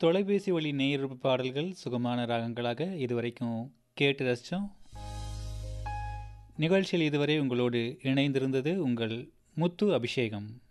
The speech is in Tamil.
தொலைபேசி வழி நேயர் பாடல்கள் சுகமான ராகங்களாக இதுவரைக்கும் கேட்டு ரசித்தோம். நிகழ்ச்சியில் இதுவரை உங்களோடு இணைந்திருந்தது உங்கள் முத்து அபிஷேகம்.